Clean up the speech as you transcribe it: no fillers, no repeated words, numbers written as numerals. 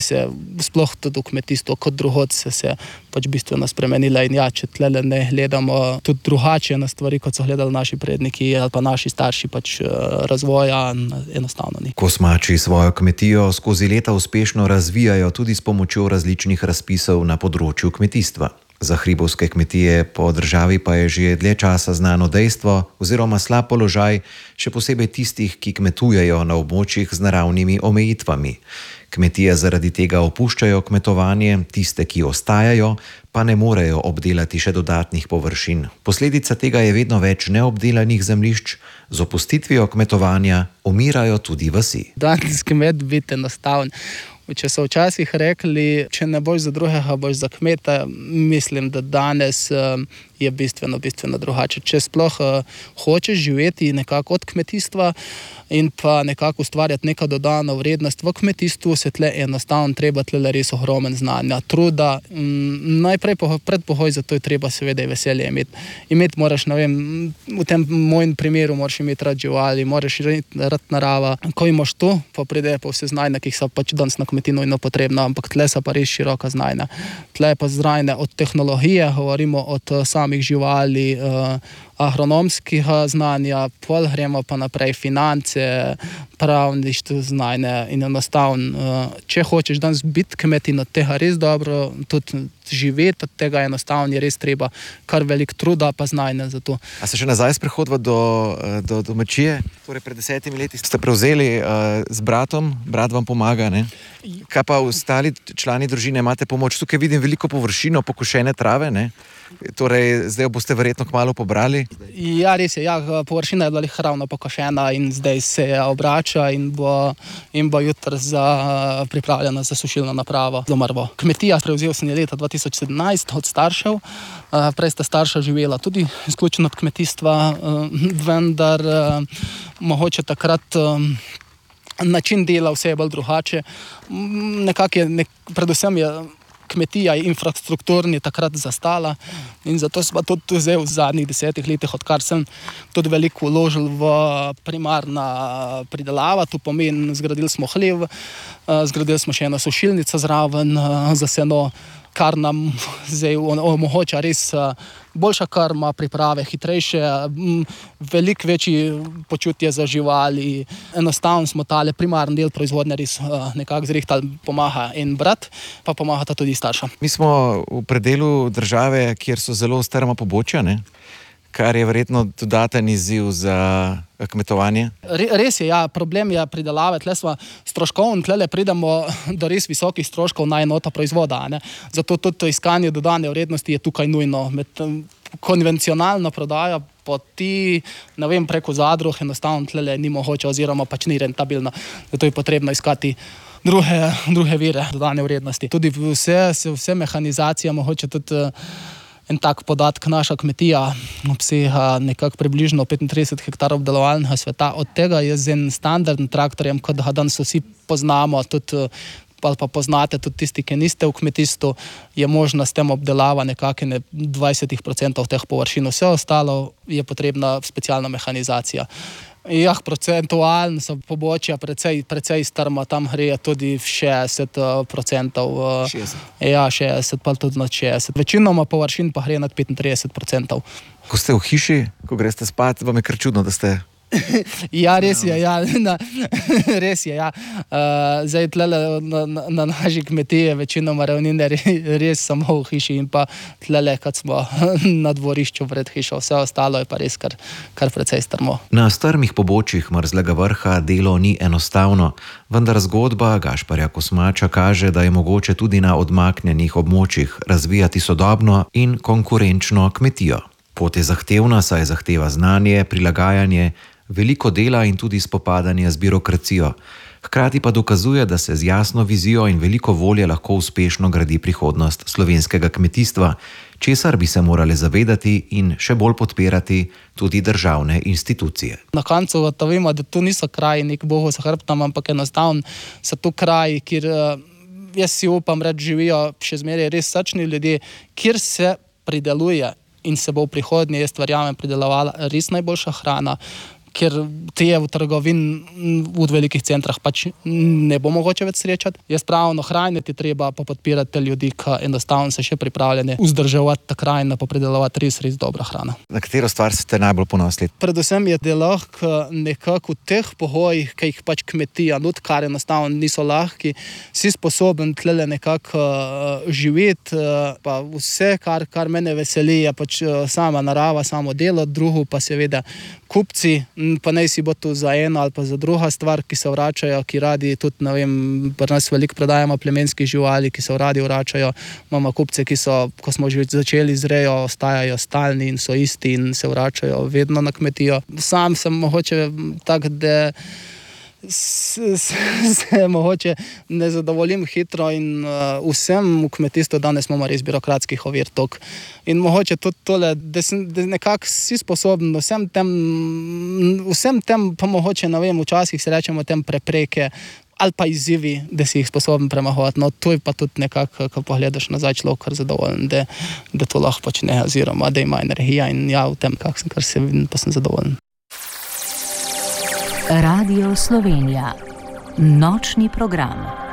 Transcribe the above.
se sploh tudi v kmetijstvu kot drugod se pač bistveno spremenila in če tlele ne gledamo tudi drugače na stvari, kot so gledali naši predniki ali pa naši starši, pač razvoja enostavno ni. Kosmači svojo kmetijo skozi leta uspešno razvijajo tudi s pomočjo različnih razpisov na področju kmetijstva. Za hribovske kmetije po državi pa je že dlje časa znano dejstvo oziroma slab položaj, še posebej tistih, ki kmetujejo na območjih z naravnimi omejitvami. Kmetije zaradi tega opuščajo kmetovanje, tiste, ki ostajajo, pa ne morejo obdelati še dodatnih površin. Posledica tega je vedno več neobdelanih zemljišč, z opustitvijo kmetovanja umirajo tudi vasi. Danes kmet biti enostaven. Če so včasih rekli, če ne boš za drugega, boš za kmeta, mislim, da danes je bistveno drugače. Če sploh hočeš živeti nekako od kmetijstva in pa nekako ustvarjati neka dodana vrednost v kmetijstvu, se tle enostavno treba tle res ogromen znanja, truda. Najprej predpogoj za to je treba seveda veselje imeti. Imeti moraš, ne vem, v tem mojem primeru moraš imeti rad živali, moraš rad narava. Ko imaš to, pa pride pa vse znanja, ki so pač danes na kmetiji nujno potrebna, ampak tle so pa res široka znanja. Tle pa znanja od tehnologije, govorimo od samih živali, agronomskega znanja, pol gremo pa naprej finance, pravništvo znanja in enostavno, če hočeš danes biti kmet in od tega res dobro, tudi živeti od tega enostavno je res treba kar velik truda pa znanja za to. A se še nazaj sprehodva do domačije? Torej pred 10 leti ste prevzeli z bratom, brat vam pomaga, ne? Kaj pa ostali člani družine, imate pomoč? Tukaj vidim veliko površino, pokošene trave, ne? Torej, zdaj jo boste verjetno kmalu pobrali? Ja, res je, površina je bila ravno pokošena in zdaj se obrača in bo jutri pripravljena za sušilno napravo za mrvo. Kmetija prevzel sem je leta 2017 od staršev, prej sta starša živela tudi izključno od kmetijstva, vendar mogoče takrat način dela vse je bolj drugače. Predvsem je kmetija infrastrukturni takrat zastala in zato smo tudi zdaj v zadnjih 10 letih, odkar sem tudi veliko vložil v primarna pridelava, to pomeni, zgradili smo hlev, zgradili smo še eno sušilnico zraven za seno, kar nam zdaj omogoča res boljša krma, priprave hitrejše, veliko večji počutje za živali. Enostavno smo tale primarni del proizvodnje res nekako zrihtali, pomaga en brat, pa pomagata tudi starša. Mi smo v predelu države, kjer so zelo strma pobočja, ne? Kar je verjetno dodaten izziv za kmetovanje. Res je, problem je pridelave, tle smo stroškovni, tle pridemo do res visokih stroškov na enota proizvoda, ne? Zato tudi iskanje dodane vrednosti je tukaj nujno. Med konvencionalno prodajo poti, ne vem, preko zadruh enostavno tle ni mogoče oziroma pač ni rentabilno. Zato je potrebno iskati druge vire dodane vrednosti. Tudi vse mehanizacija, mogoče tudi en tak podatek, naša kmetija obsega nekako približno 35 hektarov obdelovalnega sveta. Od tega je z enim standardnim traktorjem, kot ga danes vsi poznamo, tudi ali pa poznate tudi tisti, ki niste v kmetijstvu, je možna s tem obdelava nekako 20% teh površin. Vse ostalo je potrebna specialna mehanizacija. Procentualno so pobočja precej strma, tam gre tudi v 60%. 60? Ja, 60, pa tudi nad 60. Večinoma površin pa gre nad 35%. Ko ste v hiši, ko greste spat, vam je kar čudno, da ste... Ja, res je, res je, Zdaj tlele na naši kmetiji večinoma ravnine res samo v hiši in pa tlele, kad smo na dvorišču pred hišo, vse ostalo je pa res kar precej strmo. Na strmih pobočjih Mrzlega Vrha delo ni enostavno, vendar zgodba Gašparja Kosmača kaže, da je mogoče tudi na odmaknjenih območjih razvijati sodobno in konkurenčno kmetijo. Pot je zahtevna, saj zahteva znanje, prilagajanje, veliko dela in tudi spopadanje z birokracijo. Hkrati pa dokazuje, da se z jasno vizijo in veliko volje lahko uspešno gradi prihodnost slovenskega kmetijstva, česar bi se morale zavedati in še bolj podpirati tudi državne institucije. Na koncu vemo, da to niso kraji nek bogu za hrbtom, ampak enostavno so to kraji, kjer jaz si upam reči živijo še zmeraj res srčni ljudje, kjer se prideluje in se bo v prihodnje, jaz verjamem, pridelovala res najboljša hrana. ker te v trgovini v velikih centrah pač ne bo mogoče več srečati. Jaz pravno hraniti treba pa podpirati te ljudi, ki enostavno se še pripravljeni vzdrževati ta krajina, pa pridelovati res dobra hrana. Na katero stvar ste najbolj ponosni? Predvsem je, da lahko nekako v teh pogojih, ki jih pač kmetija nudi, kar enostavno niso lahki, si sposoben tlele nekako živeti, pa vse, kar mene veseli, je pač sama narava, samo delo, drugo pa seveda kupci, pa naj si bo to za eno ali pa za druga stvar, ki se vračajo, ki radi tudi, ne vem, pri nas veliko prodajamo plemenskih živali, ki se radi vračajo, imamo kupce, ki so, ko smo že začeli z rejo, ostajajo stalni in so isti in se vračajo vedno na kmetijo. Sam sem mogoče tak, da se mogoče ne zadovoljim hitro in vsem v kmetijstvu danes imamo res birokratskih ovir tok. In mogoče tudi tole, da nekako si sposoben vsem tem pa mogoče, ne vem, včasih se rečemo tem prepreke ali pa izzivi, da si jih sposoben premahovati. No, to je pa tudi nekako, ko pogledaš nazaj, človek kar zadovoljen, da to lahko počne oziroma da ima energija in ja, v tem, kar se vidim, pa sem zadovoljen. Radio Slovenija. Nočni program.